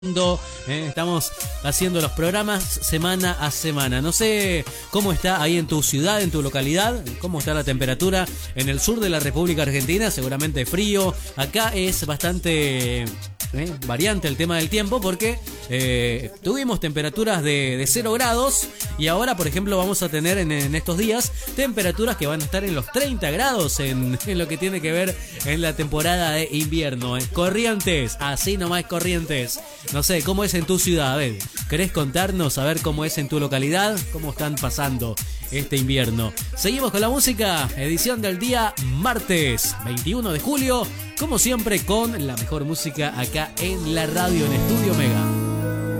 Estamos haciendo los programas semana a semana. No sé cómo está ahí en tu ciudad, en tu localidad, cómo está la temperatura en el sur de la República Argentina. Seguramente frío. Acá es bastante variante el tema del tiempo porque tuvimos temperaturas de 0 grados y ahora, por ejemplo, vamos a tener en estos días temperaturas que van a estar en los 30 grados en lo que tiene que ver en la temporada de invierno. Corrientes, así nomás Corrientes. No sé, ¿cómo es en tu ciudad? A ver, ¿querés contarnos a ver cómo es en tu localidad? ¿Cómo están pasando este invierno? Seguimos con la música, edición del día martes 21 de julio, como siempre con la mejor música acá en la radio en Estudio Mega.